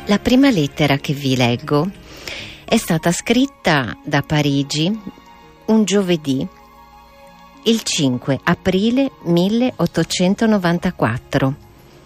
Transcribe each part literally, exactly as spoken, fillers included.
La prima lettera che vi leggo è stata scritta da Parigi un giovedì, il cinque aprile milleottocentonovantaquattro,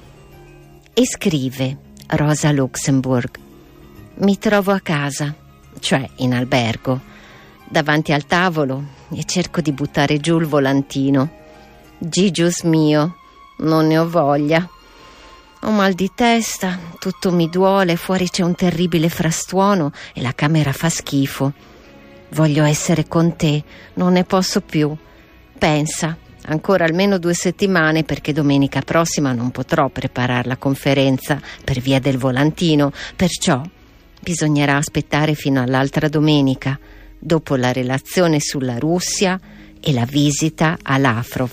e scrive Rosa Luxemburg: mi trovo a casa, cioè in albergo, davanti al tavolo, e cerco di buttare giù il volantino. Gigius mio, non ne ho voglia. Ho mal di testa, tutto mi duole, fuori c'è un terribile frastuono e la camera fa schifo. Voglio essere con te, non ne posso più. Pensa, ancora almeno due settimane, perché domenica prossima non potrò preparare la conferenza per via del volantino, perciò bisognerà aspettare fino all'altra domenica, dopo la relazione sulla Russia e la visita a Lavrov.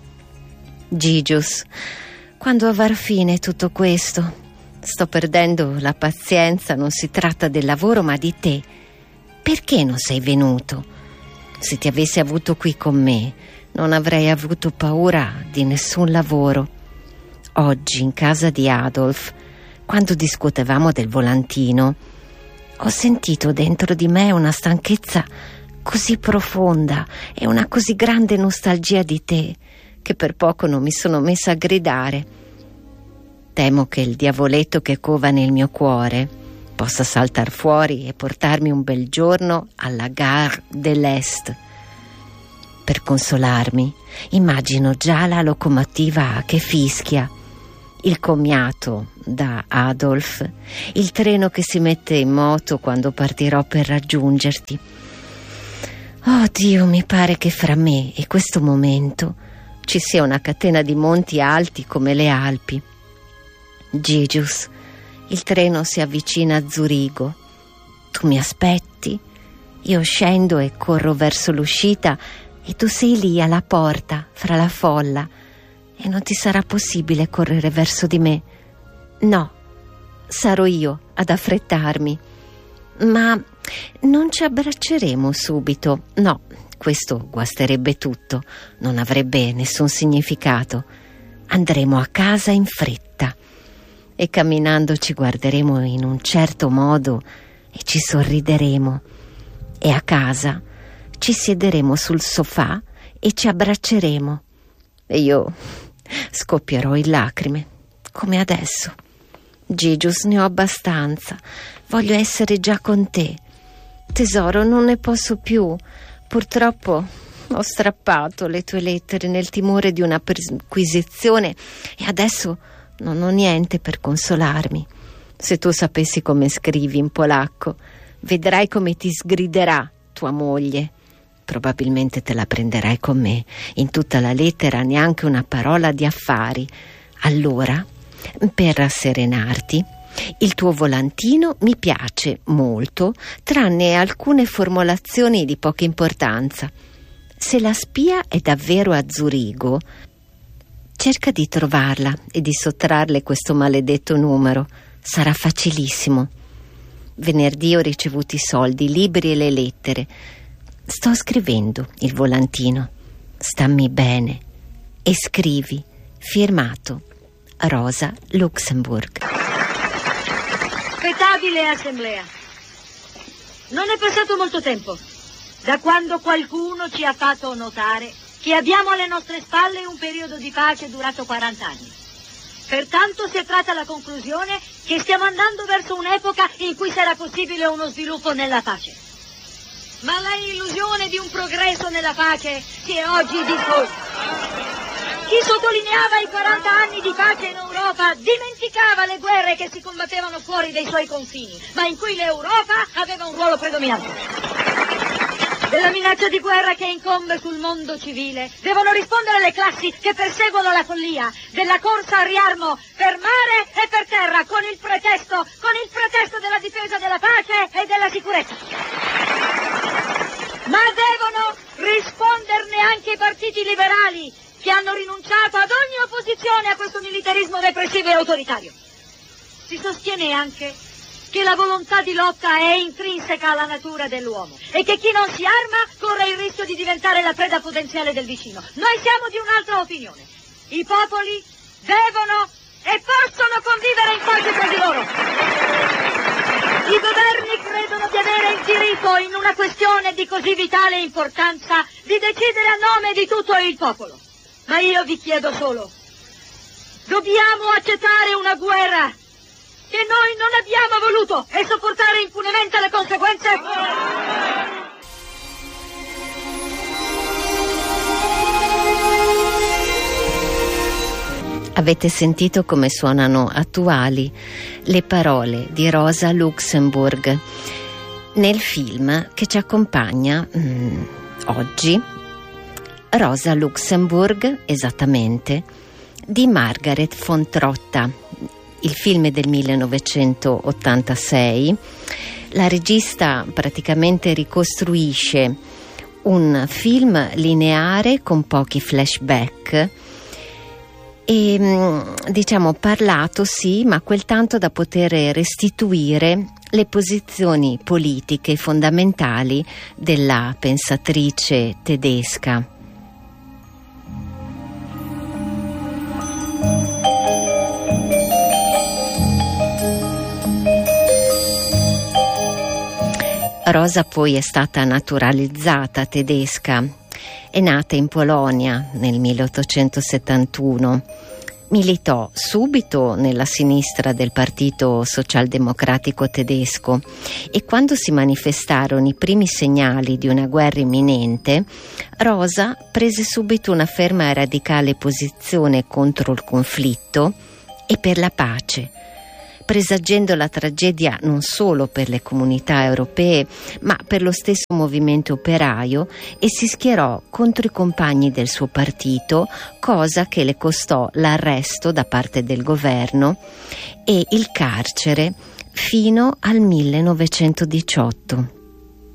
Gigius, quando avrà fine tutto questo? Sto perdendo la pazienza, non si tratta del lavoro ma di te. Perché non sei venuto? Se ti avessi avuto qui con me, non avrei avuto paura di nessun lavoro. Oggi in casa di Adolf, quando discutevamo del volantino, ho sentito dentro di me una stanchezza così profonda e una così grande nostalgia di te, che per poco non mi sono messa a gridare. Temo che il diavoletto che cova nel mio cuore possa saltar fuori e portarmi un bel giorno alla Gare de l'Est. Per consolarmi, immagino già la locomotiva che fischia, il commiato da Adolf, il treno che si mette in moto quando partirò per raggiungerti. Oh Dio, mi pare che fra me e questo momento ci sia una catena di monti alti come le Alpi. Gigius, il treno si avvicina a Zurigo. Tu mi aspetti, io scendo e corro verso l'uscita e tu sei lì alla porta, fra la folla, e non ti sarà possibile correre verso di me. No, sarò io ad affrettarmi. Ma non ci abbracceremo subito, no. Questo guasterebbe tutto, non avrebbe nessun significato. Andremo a casa in fretta e camminando ci guarderemo in un certo modo e ci sorrideremo. E a casa ci siederemo sul sofà e ci abbracceremo. E io scoppierò in lacrime, come adesso. Gigius, ne ho abbastanza. Voglio essere già con te. Tesoro, non ne posso più. Purtroppo ho strappato le tue lettere nel timore di una perquisizione e adesso non ho niente per consolarmi. Se tu sapessi come scrivi in polacco, vedrai come ti sgriderà tua moglie. Probabilmente te la prenderai con me. In tutta la lettera neanche una parola di affari. Allora, per rasserenarti, il tuo volantino mi piace molto, tranne alcune formulazioni di poca importanza. Se la spia è davvero a Zurigo, cerca di trovarla e di sottrarle questo maledetto numero. Sarà facilissimo. Venerdì ho ricevuto i soldi, i libri e le lettere. Sto scrivendo il volantino. Stammi bene e scrivi. Firmato Rosa Luxemburg. Rispettabile assemblea, non è passato molto tempo da quando qualcuno ci ha fatto notare che abbiamo alle nostre spalle un periodo di pace durato quaranta anni. Pertanto si è tratta la conclusione che stiamo andando verso un'epoca in cui sarà possibile uno sviluppo nella pace. Ma la illusione di un progresso nella pace si è oggi diffusa. Chi sottolineava i quaranta anni di pace in Europa dimenticava le guerre che si combattevano fuori dai suoi confini, ma in cui l'Europa aveva un ruolo predominante. Della minaccia di guerra che incombe sul mondo civile devono rispondere le classi che perseguono la follia della corsa a riarmo per mare e per terra con il pretesto, con il pretesto della difesa della pace e della sicurezza. Ma devono risponderne anche i partiti liberali, che hanno rinunciato ad ogni opposizione a questo militarismo repressivo e autoritario. Si sostiene anche che la volontà di lotta è intrinseca alla natura dell'uomo e che chi non si arma corre il rischio di diventare la preda potenziale del vicino. Noi siamo di un'altra opinione. I popoli devono e possono convivere in pace tra di loro. è di così vitale importanza di decidere a nome di tutto il popolo. Ma io vi chiedo solo, dobbiamo accettare una guerra che noi non abbiamo voluto e sopportare impunemente le conseguenze? Avete sentito come suonano attuali le parole di Rosa Luxemburg nel film che ci accompagna mh, oggi. Rosa Luxemburg, esattamente, di Margaret von Trotta. Il film è del millenovecentottantasei. La regista praticamente ricostruisce un film lineare con pochi flashback e, diciamo, parlato sì, ma quel tanto da poter restituire le posizioni politiche fondamentali della pensatrice tedesca. Rosa poi è stata naturalizzata tedesca, è nata in Polonia nel milleottocentosettantuno, militò subito nella sinistra del Partito Socialdemocratico tedesco e quando si manifestarono i primi segnali di una guerra imminente, Rosa prese subito una ferma e radicale posizione contro il conflitto e per la pace, presagendo la tragedia non solo per le comunità europee ma per lo stesso movimento operaio, e si schierò contro i compagni del suo partito, cosa che le costò l'arresto da parte del governo e il carcere fino al millenovecentodiciotto.